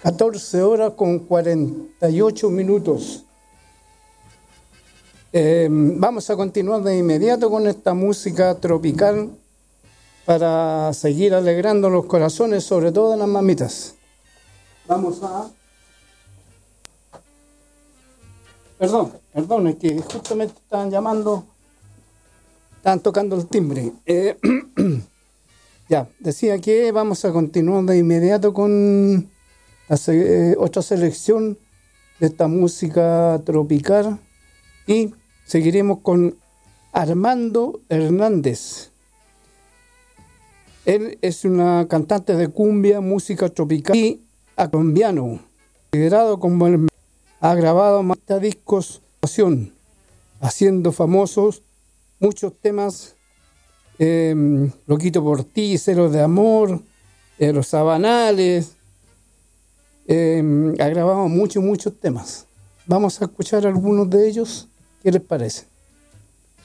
14 horas con 48 minutos. Vamos a continuar de inmediato con esta música tropical para seguir alegrando los corazones, sobre todo de las mamitas. Vamos a... Perdón, es que justamente estaban llamando, estaban tocando el timbre. Ya, decía que vamos a continuar de inmediato con otra selección de esta música tropical y seguiremos con Armando Hernández. Él es una cantante de cumbia, música tropical y colombiano, considerado como el ha grabado más discos, haciendo famosos muchos temas, Loquito por ti, Celos de amor, Los Sabanales, ha grabado muchos temas. Vamos a escuchar algunos de ellos. ¿Qué les parece?